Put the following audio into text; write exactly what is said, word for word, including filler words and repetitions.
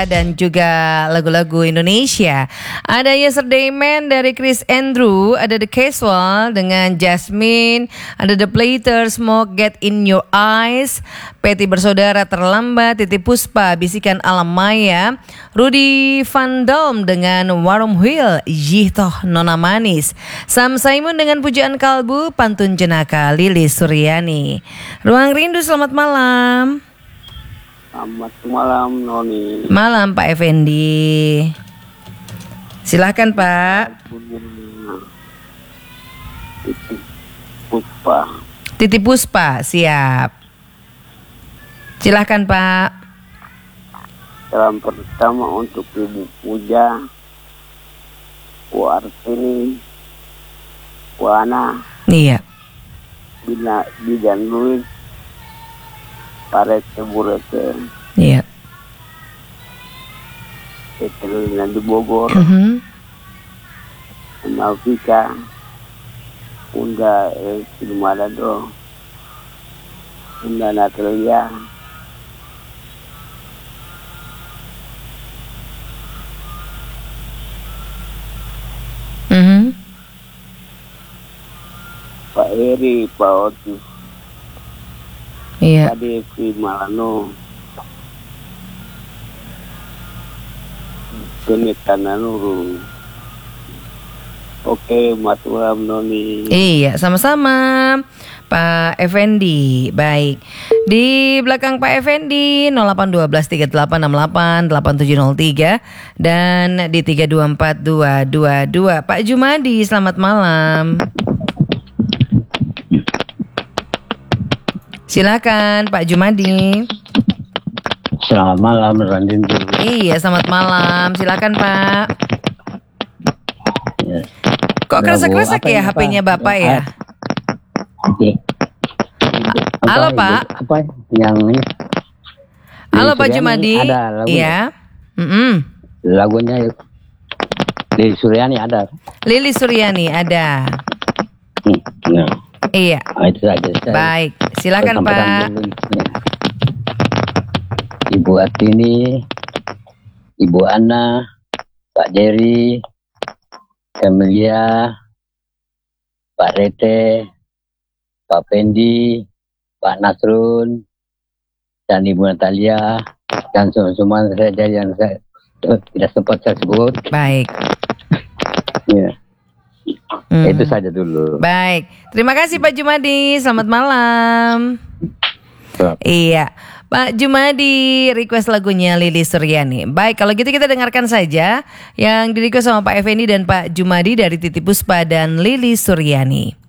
dan juga lagu-lagu Indonesia. Ada Yesterday Man dari Chris Andrew, ada The Casual dengan Jasmine, ada The Plater, Smoke Get In Your Eyes, Petty Bersaudara Terlambat, Titi Puspa, Bisikan Alam Maya, Rudy Van Dam dengan Warm Wheel, Jihtoh Nona Manis, Sam Simon dengan Pujaan Kalbu, Pantun Jenaka, Lilis Suryani. Ruang Rindu, selamat malam. Selamat malam Noni. Malam Pak Effendi. Silakan Pak. Titi Puspa. Titi Puspa, siap. Silakan Pak. Salam pertama untuk Ibu Puja, Bu Artini, Bu Ana, Iya. Bina Bidan Luis, Parete Burete, Iya. Petrolina di Bogor, Mhm. Navika, Unda eh, Silmarado, Unda Natalia, Mhm. Pak Eri, Pak Otis, Iya. Pak Devi Malano, Penetana Nurul. Oke, Mas Ulam Noni. Iya, sama-sama Pak Effendi. Baik. Di belakang Pak Effendi nol delapan satu dua tiga delapan enam delapan delapan tujuh nol tiga dan di tiga dua empat dua dua dua. Pak Jumadi, selamat malam. Silakan Pak Jumadi. Selamat malam Randin. Iya, selamat malam. Silakan Pak. Ya. Kok kresek-kresek ya H P-nya Bapak ya? Oke. Halo, Apa, Pak. Ibu? Apa yang ini? Halo Di Pak Suryani Jumadi. Ada lagunya. Iya. Mm-mm. Lagunya di Suryani ada. Lilis Suryani ada. Hmm, nah, Iya. nah, itu saja. Saya Baik, silakan sampaikan Pak. dulu. Ya. Ibu Atini, Ibu Ana, Pak Jerry, Emilia, Pak Rete, Pak Pendi, Pak Nasrun, dan Ibu Natalia, dan semua saja yang saya tidak sempat saya sebut. Baik. Ya. Hmm. Itu saja dulu. Baik. Terima kasih Pak Jumadi. Selamat malam. Selamat. Iya. Pak Jumadi request lagunya Lilis Suryani. Baik, kalau gitu kita dengarkan saja yang di request sama Pak Effendi dan Pak Jumadi dari Titi Puspa dan Lilis Suryani.